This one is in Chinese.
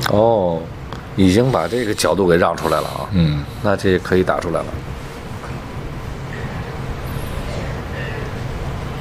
哦，已经把这个角度给让出来了啊。那这可以打出来了。